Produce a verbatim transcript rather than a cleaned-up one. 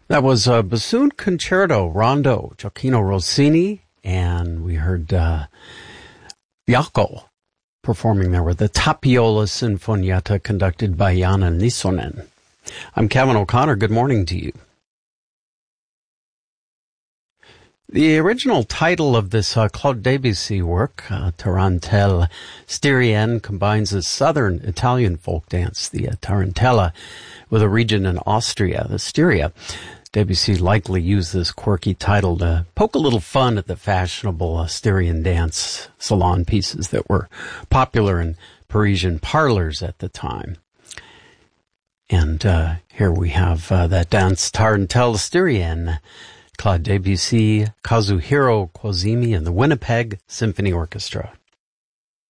That was a bassoon concerto, Rondo, Gioacchino Rossini, and we heard uh, Jaakko performing there with the Tapiola Sinfonietta conducted by Janne Nissonen. I'm Kevin O'Connor. Good morning to you. The original title of this uh, Claude Debussy work, uh, Tarantelle Styrienne, combines a southern Italian folk dance, the uh, Tarantella, with a region in Austria, the Styria. Debussy likely used this quirky title to poke a little fun at the fashionable uh, Styrian dance salon pieces that were popular in Parisian parlors at the time. And uh, here we have uh, that dance, Tarantelle Styrienne, Claude Debussy, Kazuhiro Koizumi, and the Winnipeg Symphony Orchestra.